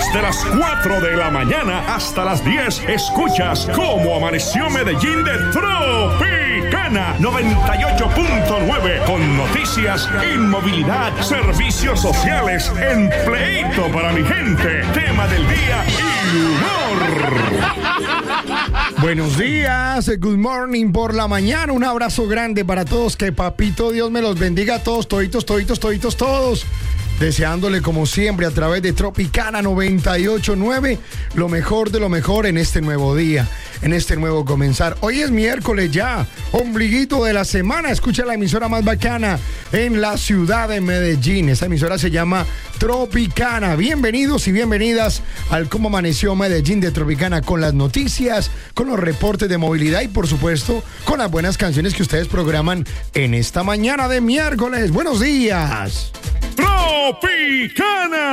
Desde las 4 de la mañana hasta las 10 escuchas Cómo Amaneció Medellín de Tropicana 98.9 con noticias, inmovilidad, servicios sociales, empleito para mi gente, tema del día y humor. Buenos días, good morning por la mañana. Un abrazo grande para todos. Que papito Dios me los bendiga a todos, todos. Deseándole como siempre a través de Tropicana 98.9 lo mejor de lo mejor en este nuevo día, en este nuevo comenzar. Hoy es miércoles ya, ombliguito de la semana. Escucha la emisora más bacana en la ciudad de Medellín. Esa emisora se llama Tropicana. Bienvenidos y bienvenidas al Cómo Amaneció Medellín de Tropicana, con las noticias, con los reportes de movilidad y por supuesto con las buenas canciones que ustedes programan en esta mañana de miércoles. Buenos días. Tropicana.